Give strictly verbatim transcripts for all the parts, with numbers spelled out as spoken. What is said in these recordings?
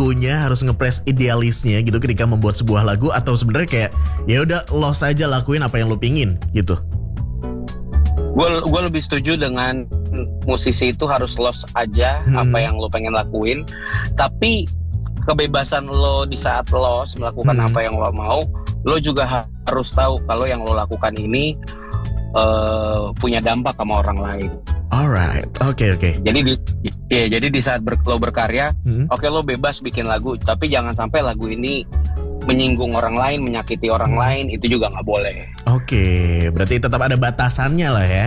egonya, harus ngepres idealisnya gitu ketika membuat sebuah lagu, atau sebenarnya kayak ya udah lo saja lakuin apa yang lo pingin gitu? Gue gue lebih setuju dengan musisi itu harus los aja hmm. apa yang lo pengen lakuin, tapi kebebasan lo di saat los melakukan hmm. apa yang lo mau, lo juga harus tahu kalau yang lo lakukan ini uh, punya dampak sama orang lain. Alright, oke okay, oke. Okay. Jadi di, ya jadi di saat ber, lo berkarya, hmm. oke okay, lo bebas bikin lagu, tapi jangan sampai lagu ini menyinggung orang lain, menyakiti orang hmm. lain, itu juga nggak boleh. Oke, okay, berarti tetap ada batasannya lah ya.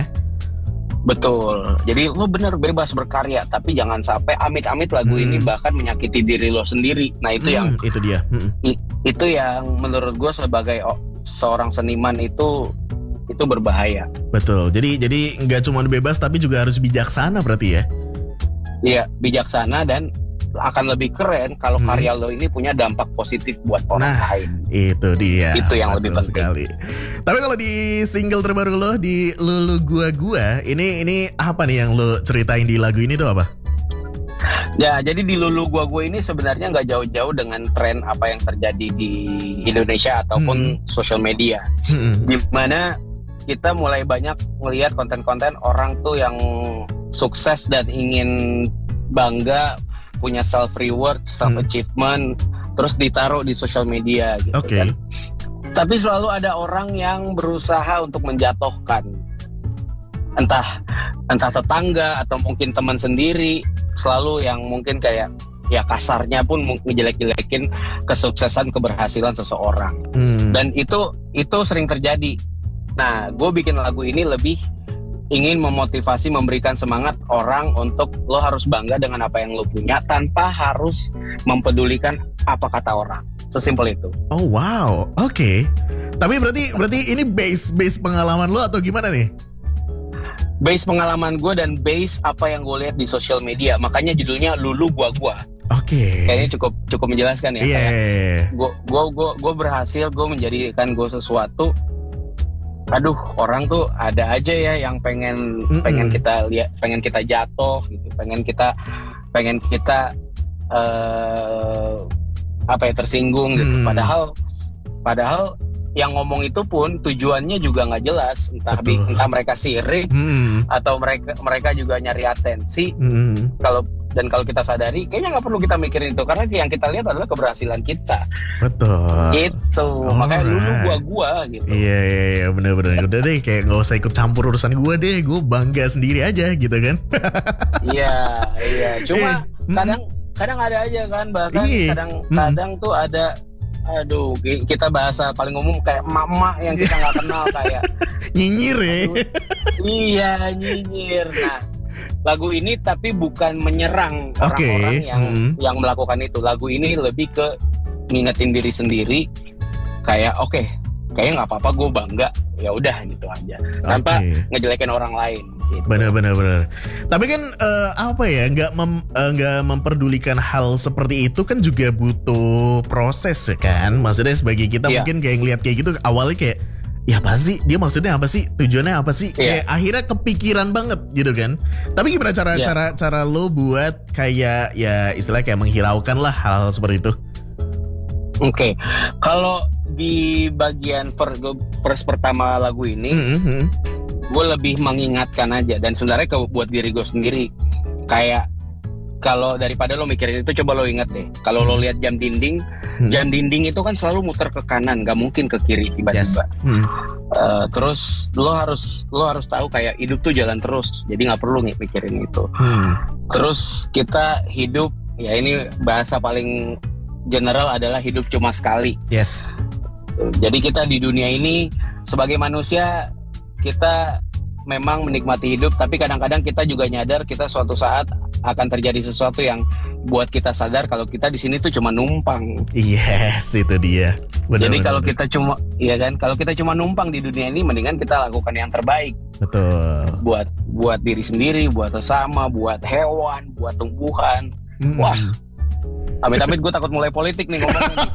Betul. Jadi lo bener bebas berkarya, tapi jangan sampai amit-amit lagu hmm. ini bahkan menyakiti diri lo sendiri. Nah itu hmm, yang itu dia. Hmm. Itu yang menurut gue sebagai oh, seorang seniman itu itu berbahaya. Betul. Jadi jadi nggak cuma bebas tapi juga harus bijaksana berarti ya. Iya, bijaksana dan akan lebih keren kalau hmm. karya lo ini punya dampak positif buat orang nah, lain. Itu dia. Itu yang lebih penting. Sekali. Tapi kalau di single terbaru lo di Lulu Gua Gua, ini ini apa nih yang lo ceritain di lagu ini tuh apa? Ya, jadi di Lulu Gua Gua ini sebenarnya nggak jauh-jauh dengan tren apa yang terjadi di Indonesia ataupun hmm. social media, hmm. di mana kita mulai banyak melihat konten-konten orang tuh yang sukses dan ingin bangga, punya self reward, self achievement, hmm. terus ditaruh di social media gitu okay. kan. Tapi selalu ada orang yang berusaha untuk menjatuhkan, entah entah tetangga atau mungkin teman sendiri, selalu yang mungkin kayak ya kasarnya pun ngejelek-jelekin kesuksesan, keberhasilan seseorang. Hmm. Dan itu itu sering terjadi. Nah, gue bikin lagu ini lebih ingin memotivasi, memberikan semangat orang untuk lo harus bangga dengan apa yang lo punya tanpa harus mempedulikan apa kata orang. Sesimpel itu. Oh wow, oke. Okay. Tapi berarti berarti ini base base pengalaman lo atau gimana nih? Base pengalaman gue dan base apa yang gue lihat di sosial media. Makanya judulnya Lulu Gua Gua. Oke. Okay. Kayaknya cukup cukup menjelaskan ya. Iya. Yeah. Gue gue gue gue berhasil, gue menjadikan gue sesuatu. Aduh, orang tuh ada aja ya yang pengen Mm-mm. pengen kita lihat, pengen kita jatuh gitu, pengen kita pengen kita uh, apa ya tersinggung gitu. Mm. Padahal padahal yang ngomong itu pun tujuannya juga nggak jelas, entah bi- entah mereka sirik mm. atau mereka mereka juga nyari atensi. Mm. Kalau dan kalau kita sadari, kayaknya nggak perlu kita mikirin itu karena yang kita lihat adalah keberhasilan kita. Betul. Gitu. Alright. Makanya dulu gua-gua gitu. Iya iya iya benar-benar. Udah deh kayak nggak usah ikut campur urusan gua deh. Gue bangga sendiri aja gitu kan. Iya iya. Cuma eh, kadang mm. kadang ada aja kan bahkan iya. kadang mm. kadang tuh ada. Aduh, kita bahasa paling umum kayak emak-emak yang kita nggak kenal kayak nyinyir ya. Iya nyinyir. Nah. Lagu ini tapi bukan menyerang okay. orang-orang yang hmm. yang melakukan itu. Lagu ini lebih ke ngingetin diri sendiri. Kayak oke, okay, kayaknya nggak apa-apa, gue bangga. Ya udah gitu aja. Tanpa okay. ngejelekin orang lain. Gitu. Benar-benar benar. Tapi kan uh, apa ya? Nggak mem, uh, nggak memperdulikan hal seperti itu kan juga butuh proses ya kan. Maksudnya sebagai kita yeah. mungkin kayak ngeliat kayak gitu awalnya kayak. Ya apa sih? Dia maksudnya apa sih? Tujuannya apa sih? Yeah. Kayak akhirnya kepikiran banget gitu kan. Tapi gimana cara yeah. cara cara lo buat kayak ya istilahnya kayak menghiraukan lah hal-hal seperti itu? Oke, okay. Kalau di bagian per, pers pertama lagu ini, mm-hmm. gue lebih mengingatkan aja dan sebenarnya ke buat diri gue sendiri kayak kalau daripada lo mikirin itu coba lo ingat deh. Kalau lo lihat jam dinding, hmm. jam dinding itu kan selalu muter ke kanan, nggak mungkin ke kiri tiba-tiba. Yes. Hmm. Uh, terus lo harus lo harus tahu kayak hidup tuh jalan terus, jadi nggak perlu mikirin itu. Hmm. Terus kita hidup, ya ini bahasa paling general adalah hidup cuma sekali. Yes. Jadi kita di dunia ini sebagai manusia kita memang menikmati hidup, tapi kadang-kadang kita juga nyadar kita suatu saat akan terjadi sesuatu yang buat kita sadar kalau kita di sini tuh cuma numpang. Yes, itu dia. Benar, Jadi benar, kalau benar. kita cuma, iya kan, kalau kita cuma numpang di dunia ini, mendingan kita lakukan yang terbaik. Betul. Buat buat diri sendiri, buat sesama, buat hewan, buat tumbuhan. Mm. Wah, amit-amit gue takut mulai politik nih ngomongnya.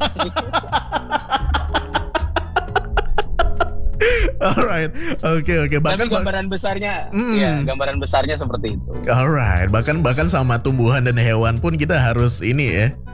Alright, oke okay, oke. Okay. Bahkan tapi gambaran besarnya, mm. ya gambaran besarnya seperti itu. Alright, bahkan bahkan sama tumbuhan dan hewan pun kita harus ini ya,